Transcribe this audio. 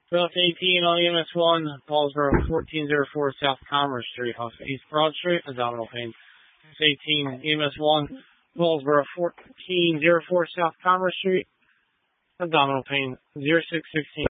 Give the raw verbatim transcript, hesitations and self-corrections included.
Route eighteen on E M S one, Paulsboro, fourteen oh four South Commerce Street, off East Broad Street, abdominal pain. eighteen E M S one, Paulsboro, fourteen oh four South Commerce Street, abdominal pain, zero six sixteen.